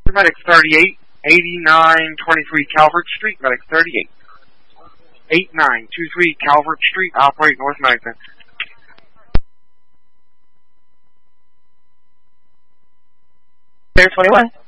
Medic 38, 8923 Calvert Street, Medic 38. 8923 Calvert Street, operate North Medicine. Air 21.